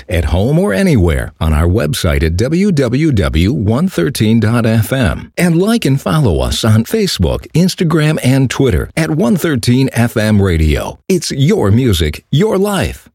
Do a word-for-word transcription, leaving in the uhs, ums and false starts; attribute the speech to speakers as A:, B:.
A: at home or anywhere on our website at w w w dot one thirteen dot f m. And like and follow us on Facebook, Instagram, and Twitter at one thirteen F M Radio. It's your music, your life.